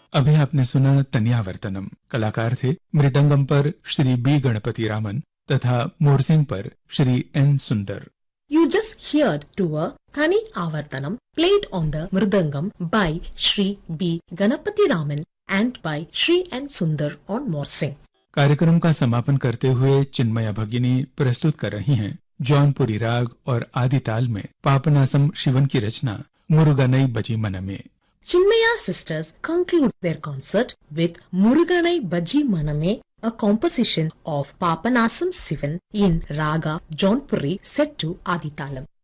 अभी आपने सुना तनियावर्तनम। कलाकार थे मृदंगम पर श्री बी गणपति रामन तथा मोरसिंग पर श्री एन सुंदर। You just heard to a Thani Avartanam played on the Mridangam by Shri B. Ganapati Raman and by Shri N. Sundar on Morsing. कार्यक्रम का समापन करते हुए चिन्मया भगिनी प्रस्तुत कर रही हैं जौनपुरी राग और आदि ताल में पापनासम शिवन की रचना मुरुगनई बजी मनमे। Chinmaya sisters conclude their concert with Muruganai Baji Maname, a composition of Papanasam Sivan in Raga Jaunpuri set to Aditalam.